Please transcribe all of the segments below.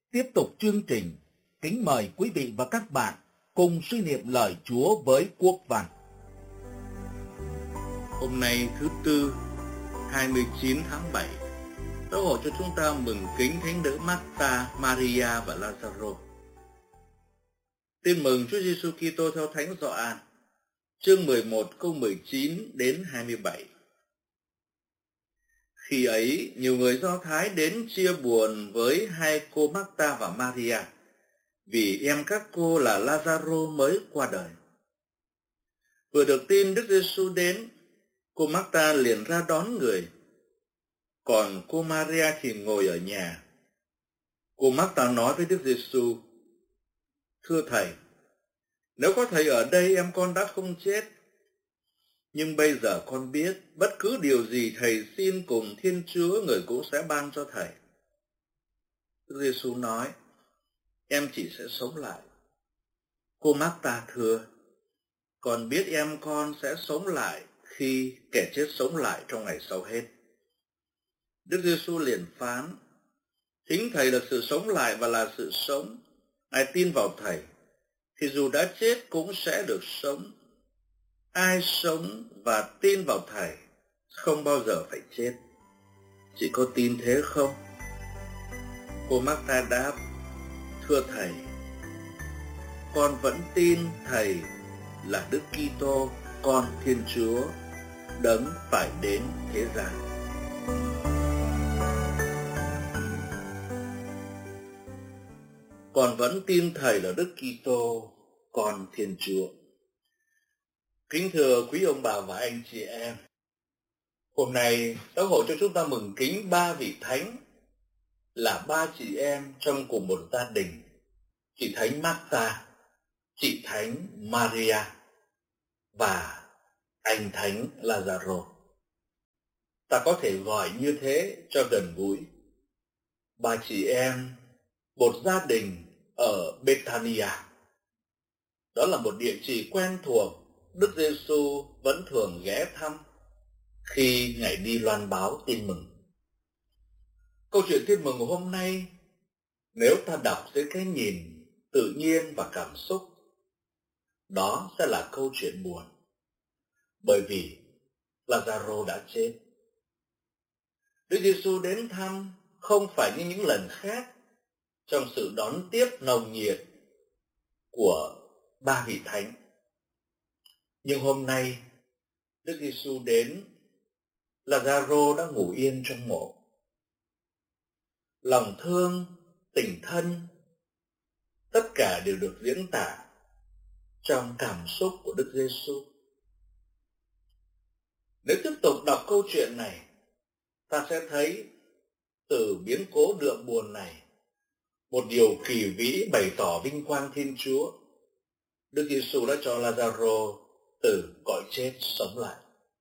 Tiếp tục chương trình, kính mời quý vị và các bạn cùng suy niệm lời Chúa với Quốc Văn. Hôm nay thứ Tư, 29 tháng 7, Giáo hội cho chúng ta mừng kính Thánh nữ Marta, Maria và Lazaro. Tin mừng Chúa Giêsu Kitô theo Thánh Gioan, chương 11 câu 19 đến 27. Khi ấy, nhiều người Do Thái đến chia buồn với hai cô Marta và Maria, vì em các cô là Lazaro mới qua đời. Vừa được tin Đức Giêsu đến, cô Marta liền ra đón người, còn cô Maria thì ngồi ở nhà. Cô Marta nói với Đức Giêsu: "Thưa Thầy, nếu có Thầy ở đây em con đã không chết. Nhưng bây giờ con biết bất cứ điều gì Thầy xin cùng Thiên Chúa, Người cũng sẽ ban cho Thầy." Đức Giêsu nói: "Em chỉ sẽ sống lại." Cô Marta thưa: "Con biết em con sẽ sống lại khi kẻ chết sống lại trong ngày sau hết." Đức Giêsu liền phán: "Chính Thầy là sự sống lại và là sự sống. Ai tin vào Thầy thì dù đã chết cũng sẽ được sống. Ai sống và tin vào Thầy không bao giờ phải chết. Chị có tin thế không?" Cô Marta đáp: "Thưa Thầy, con vẫn tin Thầy là Đức Kitô, con Thiên Chúa, đấng phải đến thế gian." Con vẫn tin Thầy là Đức Kitô, con Thiên Chúa. Kính thưa quý ông bà và anh chị em, hôm nay Giáo hội cho chúng ta mừng kính ba vị thánh, là ba chị em trong cùng một gia đình: chị thánh Marta, chị thánh Maria và anh thánh Lazaro. Ta có thể gọi như thế cho gần gũi. Ba chị em, một gia đình ở Bethania. Đó là một địa chỉ quen thuộc Đức Giêsu vẫn thường ghé thăm khi Ngài đi loan báo tin mừng. Câu chuyện tin mừng hôm nay, nếu ta đọc dưới cái nhìn tự nhiên và cảm xúc, đó sẽ là câu chuyện buồn, bởi vì Lazaro đã chết. Đức Giêsu đến thăm không phải như những lần khác trong sự đón tiếp nồng nhiệt của ba vị thánh. Nhưng hôm nay, Đức Giêsu đến, Lazaro đã ngủ yên trong mộ. Lòng thương, tình thân, tất cả đều được diễn tả trong cảm xúc của Đức Giêsu. Nếu tiếp tục đọc câu chuyện này, ta sẽ thấy từ biến cố đượm buồn này, một điều kỳ vĩ bày tỏ vinh quang Thiên Chúa. Đức Giêsu đã cho Lazaro từ cõi chết sống lại.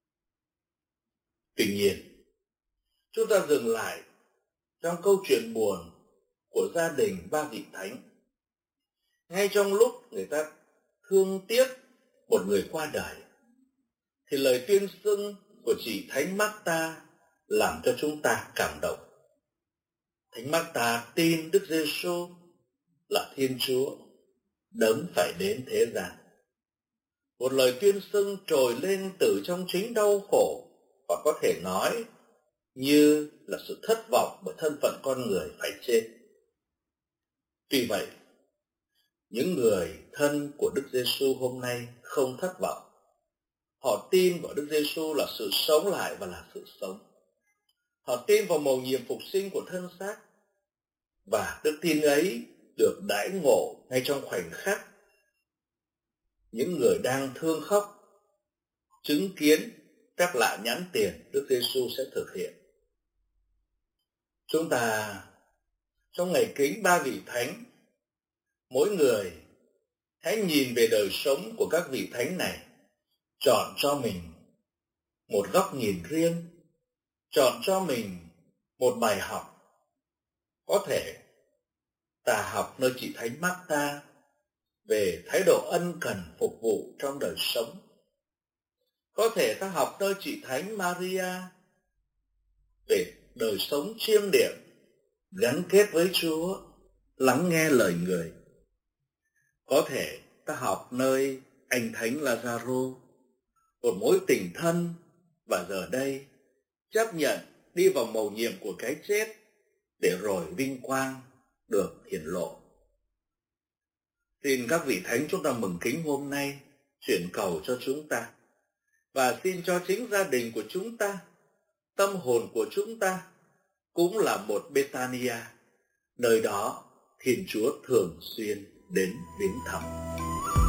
Tuy nhiên, chúng ta dừng lại trong câu chuyện buồn của gia đình ba vị thánh. Ngay trong lúc người ta thương tiếc một người qua đời, thì lời tuyên xưng của chị thánh Marta làm cho chúng ta cảm động. Thánh Marta tin Đức Giêsu là Thiên Chúa, đấng phải đến thế gian. Một lời tuyên xưng trồi lên từ trong chính đau khổ, và có thể nói như là sự thất vọng bởi thân phận con người phải chết. Tuy vậy, những người thân của Đức Giêsu hôm nay không thất vọng. Họ tin vào Đức Giêsu là sự sống lại và là sự sống. Họ tin vào mầu nhiệm phục sinh của thân xác, và đức tin ấy được đãi ngộ ngay trong khoảnh khắc những người đang thương khóc chứng kiến các lạ nhãn tiền Đức Giêsu sẽ thực hiện. Chúng ta trong ngày kính ba vị thánh, mỗi người hãy nhìn về đời sống của các vị thánh này, chọn cho mình một góc nhìn riêng, chọn cho mình một bài học. Có thể ta học nơi chị thánh Marta về thái độ ân cần phục vụ trong đời sống. Có thể ta học nơi chị thánh Maria về đời sống chiêm niệm, gắn kết với Chúa lắng nghe lời người. Có thể ta học nơi anh Thánh Lazaro, một mối tình thân, và giờ đây chấp nhận đi vào mầu nhiệm của cái chết để rồi vinh quang được hiển lộ. Xin các vị thánh chúng ta mừng kính hôm nay chuyển cầu cho chúng ta, và xin cho chính gia đình của chúng ta, tâm hồn của chúng ta cũng là một Bethania, nơi đó Thiên Chúa thường xuyên đến viếng thăm.